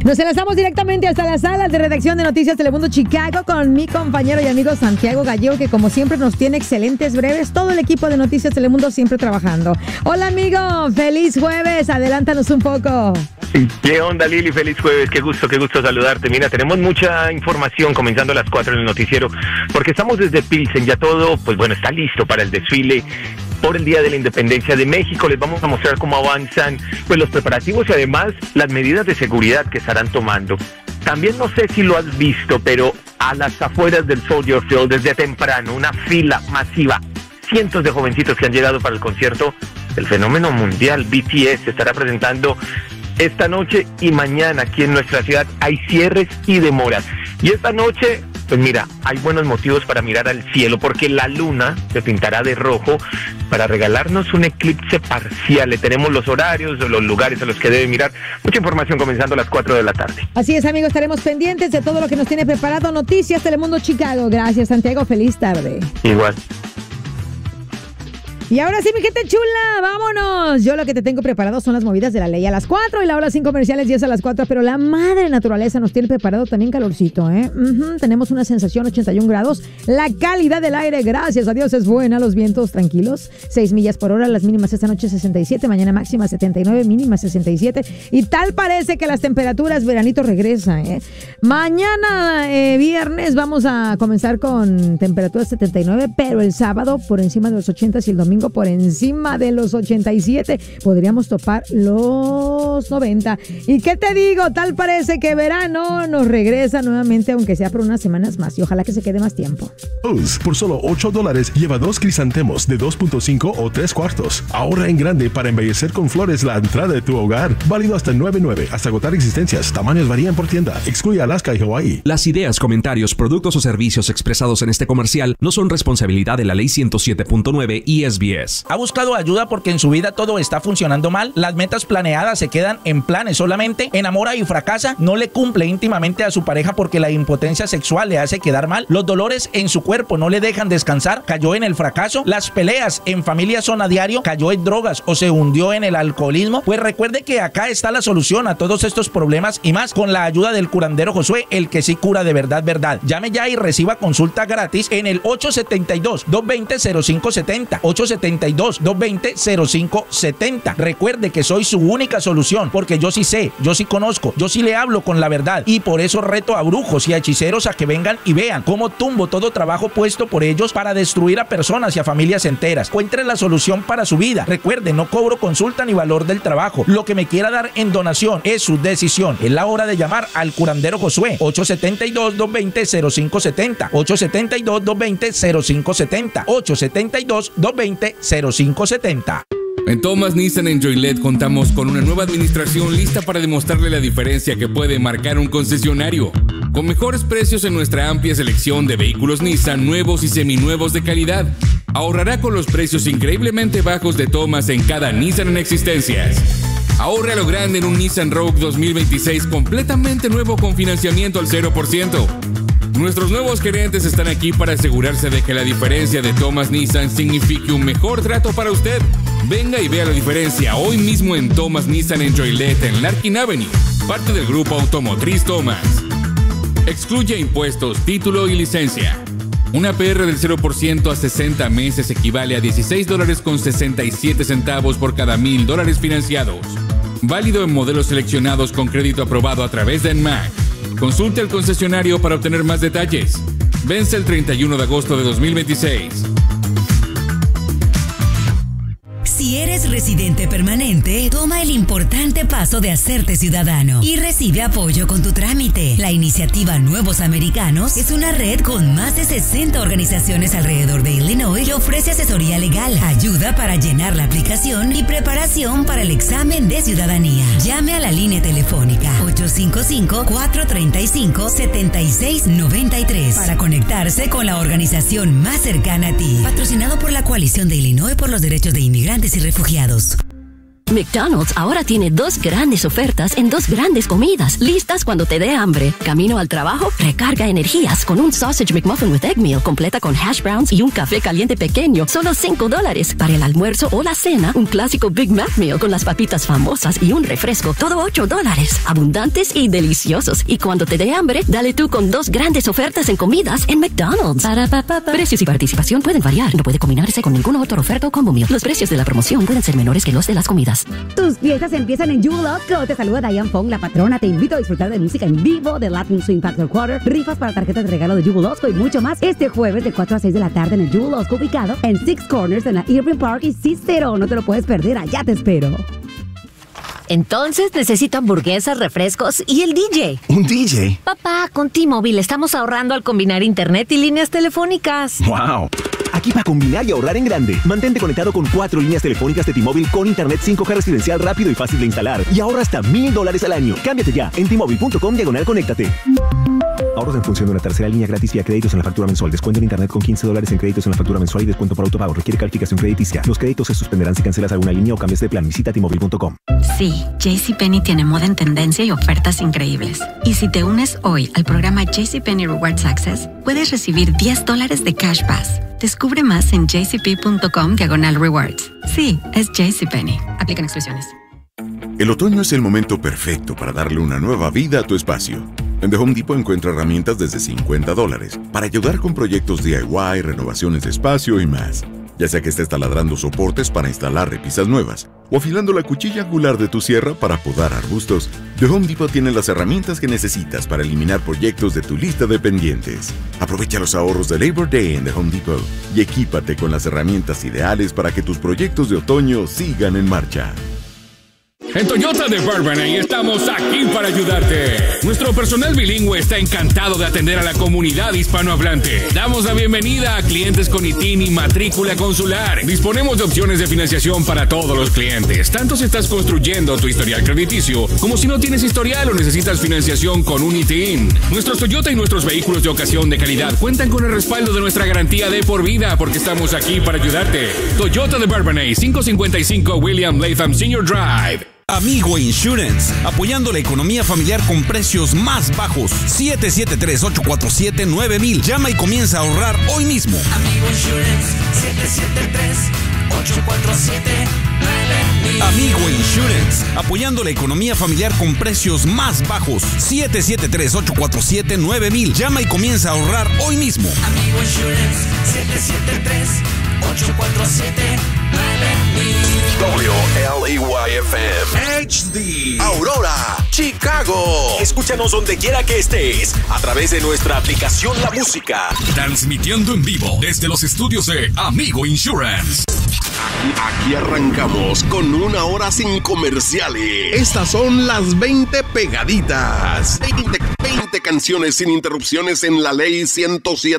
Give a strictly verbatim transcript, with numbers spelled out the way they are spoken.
Nos enlazamos directamente hasta la sala de redacción de Noticias Telemundo Chicago con mi compañero y amigo Santiago Gallego, que como siempre nos tiene excelentes breves. Todo el equipo de Noticias Telemundo siempre trabajando. Hola amigo, feliz jueves, adelántanos un poco. ¿Qué onda, Lili? Feliz jueves, qué gusto, qué gusto saludarte. Mira, tenemos mucha información comenzando a las cuatro en el noticiero, porque estamos desde Pilsen, ya todo, pues bueno, está listo para el desfile por el Día de la Independencia de México. Les vamos a mostrar cómo avanzan pues los preparativos y además las medidas de seguridad que estarán tomando. También no sé si lo has visto, pero a las afueras del Soldier Field desde temprano, una fila masiva, cientos de jovencitos que han llegado para el concierto del fenómeno mundial B T S. Se estará presentando esta noche y mañana aquí en nuestra ciudad. Hay cierres y demoras. Y esta noche, pues mira, hay buenos motivos para mirar al cielo, porque la luna se pintará de rojo para regalarnos un eclipse parcial. Le tenemos los horarios, los lugares a los que debe mirar. Mucha información comenzando a las cuatro de la tarde. Así es, amigos, estaremos pendientes de todo lo que nos tiene preparado Noticias Telemundo Chicago. Gracias, Santiago. Feliz tarde. Igual. Y ahora sí, mi gente chula, vámonos. Yo lo que te tengo preparado son las movidas de la ley a las cuatro y la hora sin comerciales diez a las cuatro, pero la madre naturaleza nos tiene preparado también calorcito, ¿eh? Uh-huh. Tenemos una sensación ochenta y un grados. La calidad del aire, gracias a Dios, es buena. Los vientos tranquilos, seis millas por hora. Las mínimas esta noche sesenta y siete, mañana máxima setenta y nueve, mínima sesenta y siete. Y tal parece que las temperaturas, veranito regresa, ¿eh? Mañana, eh, viernes, vamos a comenzar con temperaturas setenta y nueve, pero el sábado por encima de los ochenta y el domingo por encima de los ochenta y siete. Podríamos topar los noventa. ¿Y qué te digo? Tal parece que verano nos regresa nuevamente, aunque sea por unas semanas más, y ojalá que se quede más tiempo. Por solo ocho dólares lleva dos crisantemos de dos punto cinco o tres cuartos. Ahorra en grande para embellecer con flores la entrada de tu hogar. Válido hasta el nueve nueve, hasta agotar existencias. Tamaños varían por tienda. Excluye Alaska y Hawaii. Las ideas, comentarios, productos o servicios expresados en este comercial no son responsabilidad de la ley ciento siete punto nueve y S B S. ¿Ha buscado ayuda porque en su vida todo está funcionando mal? Las metas planeadas se quedan en planes solamente. ¿Enamora y fracasa? ¿No le cumple íntimamente a su pareja porque la impotencia sexual le hace quedar mal? ¿Los dolores en su cuerpo no le dejan descansar? ¿Cayó en el fracaso? ¿Las peleas en familia son a diario? ¿Cayó en drogas o se hundió en el alcoholismo? Pues recuerde que acá está la solución a todos estos problemas y más, con la ayuda del curandero Josué, el que sí cura de verdad, verdad. Llame ya y reciba consulta gratis en el ocho siete dos, dos dos cero, cero cinco siete cero. ocho siete dos, dos dos cero, cero cinco siete cero. Recuerde que soy su única solución, porque yo sí sé, yo sí conozco, yo sí le hablo con la verdad, y por eso reto a brujos y a hechiceros a que vengan y vean cómo tumbo todo trabajo puesto por ellos para destruir a personas y a familias enteras. Encuentre la solución para su vida. Recuerde, no cobro consulta ni valor del trabajo. Lo que me quiera dar en donación es su decisión. Es la hora de llamar al curandero Josué. ocho siete dos, dos dos cero, cero cinco siete cero. ocho siete dos, dos dos cero, cero cinco siete cero. ocho siete dos, dos dos cero, cero cinco siete cero. En Thomas Nissan en Joliet contamos con una nueva administración lista para demostrarle la diferencia que puede marcar un concesionario. Con mejores precios en nuestra amplia selección de vehículos Nissan nuevos y seminuevos de calidad. Ahorrará con los precios increíblemente bajos de Thomas en cada Nissan en existencias. Ahorre a lo grande en un Nissan Rogue dos mil veintiséis completamente nuevo con financiamiento al cero por ciento. Nuestros nuevos gerentes están aquí para asegurarse de que la diferencia de Thomas Nissan signifique un mejor trato para usted. Venga y vea la diferencia hoy mismo en Thomas Nissan en Joliet en Larkin Avenue, parte del grupo automotriz Thomas. Excluye impuestos, título y licencia. Una P R del cero por ciento a sesenta meses equivale a dieciséis dólares con sesenta y siete centavos por cada mil dólares financiados. Válido en modelos seleccionados con crédito aprobado a través de N M A C. Consulte al concesionario para obtener más detalles. Vence el treinta y uno de agosto de dos mil veintiséis. Si eres residente permanente, toma el importante paso de hacerte ciudadano y recibe apoyo con tu trámite. La iniciativa Nuevos Americanos es una red con más de sesenta organizaciones alrededor de Illinois que ofrece asesoría legal, ayuda para llenar la aplicación y preparación para el examen de ciudadanía. Llame a la línea telefónica ocho cinco cinco, cuatro tres cinco, siete seis nueve tres para conectarse con la organización más cercana a ti. Patrocinado por la Coalición de Illinois por los Derechos de Inmigrantes y Refugiados. McDonald's ahora tiene dos grandes ofertas en dos grandes comidas, listas cuando te dé hambre. Camino al trabajo, recarga energías con un Sausage McMuffin with Egg Meal completa con hash browns y un café caliente pequeño, solo cinco dólares. Para el almuerzo o la cena, un clásico Big Mac Meal con las papitas famosas y un refresco, todo ocho dólares. Abundantes y deliciosos. Y cuando te dé hambre, dale tú con dos grandes ofertas en comidas en McDonald's. Para, pa, pa, pa. Precios y participación pueden variar. No puede combinarse con ninguna otra oferta o combo meal. Los precios de la promoción pueden ser menores que los de las comidas. Tus fiestas empiezan en Jubilosco. Te saluda Diane Fong, la patrona. Te invito a disfrutar de música en vivo, de Latin Swing Factor Quarter, rifas para tarjetas de regalo de Jubilosco y mucho más este jueves de cuatro a seis de la tarde en el Jubilosco, ubicado en Six Corners en la Irving Park y Cicero. No te lo puedes perder, allá te espero. Entonces necesito hamburguesas, refrescos y el D J. ¿Un D J? Papá, con T-Mobile estamos ahorrando al combinar internet y líneas telefónicas. ¡Wow! Aquí para combinar y ahorrar en grande. Mantente conectado con cuatro líneas telefónicas de T-Mobile con internet cinco G residencial rápido y fácil de instalar. Y ahorra hasta mil dólares al año. Cámbiate ya en T-Mobile punto com diagonal conéctate. Ahorros en función de una tercera línea gratis vía créditos en la factura mensual. Descuento en internet con quince dólares en créditos en la factura mensual y descuento por autopago. Requiere calificación crediticia. Los créditos se suspenderán si cancelas alguna línea o cambias de plan. Visita T Mobile punto com. Sí, JCPenney tiene moda en tendencia y ofertas increíbles. Y si te unes hoy al programa JCPenney Rewards Access, puedes recibir diez dólares de Cash Pass. Descubre más en jcp punto com diagonal rewards. Sí, es JCPenney. Aplican exclusiones. El otoño es el momento perfecto para darle una nueva vida a tu espacio. En The Home Depot encuentra herramientas desde cincuenta dólares para ayudar con proyectos D I Y, renovaciones de espacio y más. Ya sea que estés taladrando soportes para instalar repisas nuevas o afilando la cuchilla angular de tu sierra para podar arbustos, The Home Depot tiene las herramientas que necesitas para eliminar proyectos de tu lista de pendientes. Aprovecha los ahorros de Labor Day en The Home Depot y equípate con las herramientas ideales para que tus proyectos de otoño sigan en marcha. En Toyota de Bourbonnais estamos aquí para ayudarte. Nuestro personal bilingüe está encantado de atender a la comunidad hispanohablante. Damos la bienvenida a clientes con I T I N y matrícula consular. Disponemos de opciones de financiación para todos los clientes, tanto si estás construyendo tu historial crediticio como si no tienes historial o necesitas financiación con un I T I N. Nuestros Toyota y nuestros vehículos de ocasión de calidad cuentan con el respaldo de nuestra garantía de por vida porque estamos aquí para ayudarte. Toyota de Bourbonnais, quinientos cincuenta y cinco William Latham Senior Drive. Amigo Insurance, apoyando la economía familiar con precios más bajos. siete siete tres, ocho cuatro siete, nueve mil. Llama y comienza a ahorrar hoy mismo. Amigo Insurance, siete siete tres, ocho cuatro siete, nueve mil. Amigo Insurance, apoyando la economía familiar con precios más bajos. siete siete tres, ocho cuatro siete, nueve mil. Llama y comienza a ahorrar hoy mismo. Amigo Insurance, siete siete tres, ocho cuatro siete, nueve mil. W L E Y F M H D Aurora, Chicago. Escúchanos donde quiera que estés a través de nuestra aplicación La Música. Transmitiendo en vivo desde los estudios de Amigo Insurance. Aquí, aquí arrancamos con una hora sin comerciales. Estas son las veinte pegaditas. veinte, veinte canciones sin interrupciones en la ley ciento siete